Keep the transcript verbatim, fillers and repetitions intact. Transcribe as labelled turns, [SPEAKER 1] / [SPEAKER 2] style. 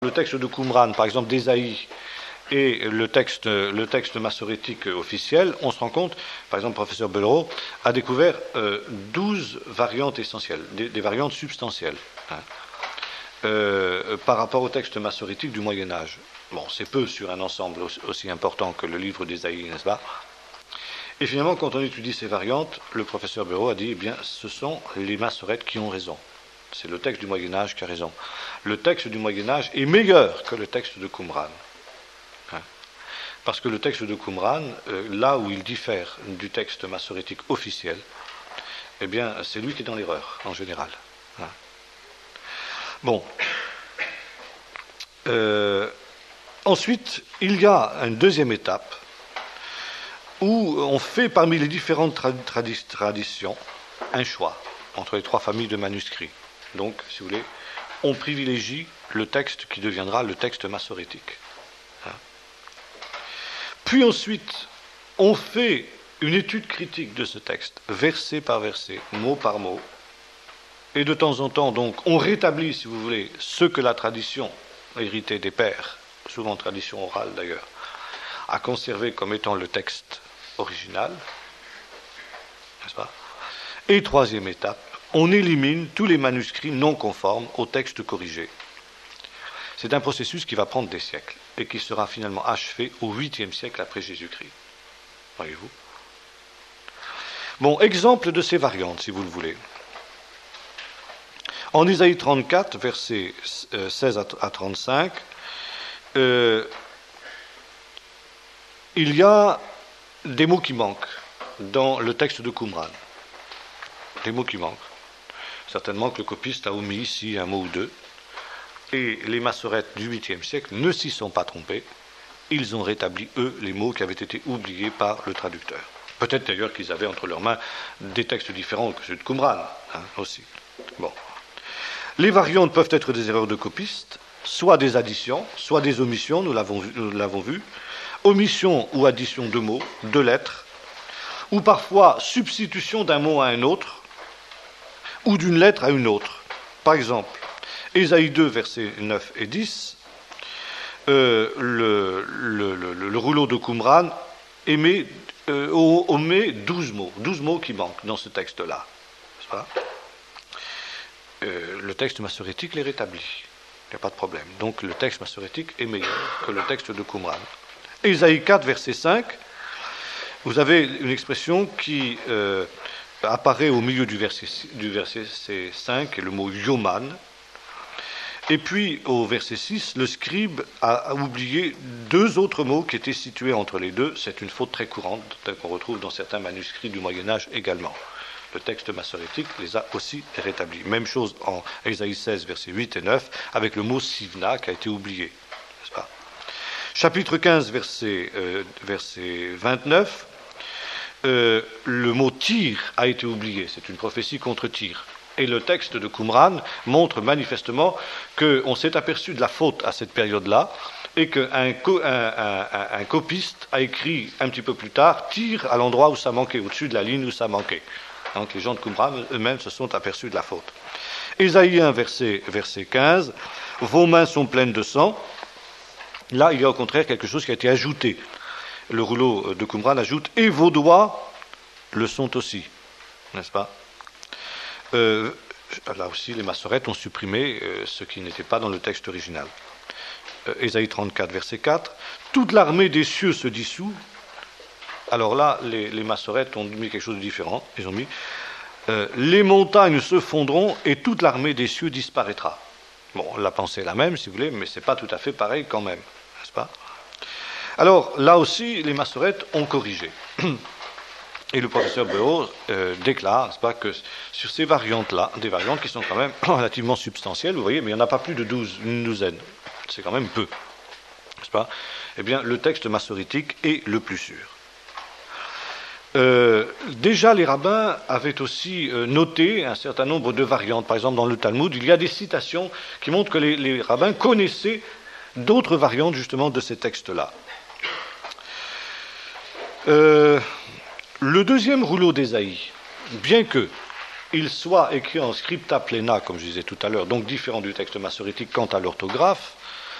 [SPEAKER 1] Le texte de Qumran, par exemple d'Ésaïe, et le texte, le texte massorétique officiel, on se rend compte, par exemple, le professeur Bellereau a découvert euh, douze variantes essentielles, des, des variantes substantielles, hein, euh, par rapport au texte massorétique du Moyen-Âge. Bon, c'est peu sur un ensemble aussi, aussi important que le livre d'Ésaïe, n'est-ce pas? Et finalement, quand on étudie ces variantes, le professeur Bellereau a dit, eh bien, ce sont les massorètes qui ont raison. C'est le texte du Moyen-Âge qui a raison. Le texte du Moyen-Âge est meilleur que le texte de Qumran. Hein. Parce que le texte de Qumran, euh, là où il diffère du texte massorétique officiel, eh bien, c'est lui qui est dans l'erreur, en général. Hein. Bon. Euh, ensuite, il y a une deuxième étape où on fait parmi les différentes trad- trad- traditions un choix entre les trois familles de manuscrits. Donc, si vous voulez, on privilégie le texte qui deviendra le texte massorétique. Hein. Puis ensuite, on fait une étude critique de ce texte, verset par verset, mot par mot, et de temps en temps, donc, on rétablit, si vous voulez, ce que la tradition héritée des pères, souvent tradition orale d'ailleurs, a conservé comme étant le texte original, n'est-ce pas? Et troisième étape, on élimine tous les manuscrits non conformes au texte corrigé. C'est un processus qui va prendre des siècles et qui sera finalement achevé au huitième siècle après Jésus-Christ. Voyez-vous? Bon, exemple de ces variantes, si vous le voulez. En Ésaïe trente-quatre, versets seize à trente-cinq, euh, il y a des mots qui manquent dans le texte de Qumran. Des mots qui manquent. Certainement que le copiste a omis ici un mot ou deux. Et les massorètes du huitième siècle ne s'y sont pas trompés. Ils ont rétabli, eux, les mots qui avaient été oubliés par le traducteur. Peut-être d'ailleurs qu'ils avaient entre leurs mains des textes différents que ceux de Qumran, hein, aussi. Bon. Les variantes peuvent être des erreurs de copistes, soit des additions, soit des omissions, nous l'avons vu, nous l'avons vu. Omission ou addition de mots, de lettres, ou parfois substitution d'un mot à un autre, ou d'une lettre à une autre. Par exemple, Ésaïe deux, versets neuf et dix, euh, le, le, le, le rouleau de Qumran émet, euh, omet douze mots, douze mots qui manquent dans ce texte-là. C'est pas euh, le texte massorétique les rétablit. Il n'y a pas de problème. Donc le texte massorétique est meilleur que le texte de Qumran. Ésaïe quatre, verset cinq, vous avez une expression qui euh, apparaît au milieu du verset, du verset cinq, le mot yoman. Et puis, au verset six, le scribe a oublié deux autres mots qui étaient situés entre les deux. C'est une faute très courante qu'on retrouve dans certains manuscrits du Moyen-Âge également. Le texte massorétique les a aussi rétablis. Même chose en Ésaïe seize, versets huit et neuf, avec le mot sivna qui a été oublié. N'est-ce pas? Chapitre quinze, verset, euh, verset vingt-neuf, euh, le mot Tyr a été oublié. C'est une prophétie contre Tyr. Et le texte de Qumran montre manifestement qu'on s'est aperçu de la faute à cette période-là et qu'un co- un, un, un, un copiste a écrit un petit peu plus tard Tyr à l'endroit où ça manquait, au-dessus de la ligne où ça manquait. Donc les gens de Qumran eux-mêmes se sont aperçus de la faute. Ésaïe un, verset, verset quinze, vos mains sont pleines de sang. Là, il y a au contraire quelque chose qui a été ajouté. Le rouleau de Qumran ajoute et vos doigts le sont aussi, n'est-ce pas? Euh, là aussi, les massorètes ont supprimé euh, ce qui n'était pas dans le texte original. Euh, Ésaïe trente-quatre, verset quatre. Toute l'armée des cieux se dissout. Alors là, les, les massorètes ont mis quelque chose de différent. Ils ont mis euh, les montagnes se fondront et toute l'armée des cieux disparaîtra. Bon, la pensée est la même, si vous voulez, mais c'est pas tout à fait pareil quand même, n'est-ce pas? Alors là aussi, les massorètes ont corrigé. Et le professeur Bellereau euh, déclare, n'est-ce pas, que sur ces variantes-là, des variantes qui sont quand même relativement substantielles, vous voyez, mais il n'y en a pas plus de douze, une douzaine. C'est quand même peu, n'est-ce pas? Eh bien, le texte massorétique est le plus sûr. Euh, déjà, les rabbins avaient aussi euh, noté un certain nombre de variantes. Par exemple, dans le Talmud, il y a des citations qui montrent que les, les rabbins connaissaient d'autres variantes, justement, de ces textes-là. Euh... Le deuxième rouleau d'Ésaïe, bien qu'il soit écrit en scripta plena, comme je disais tout à l'heure, donc différent du texte massorétique quant à l'orthographe,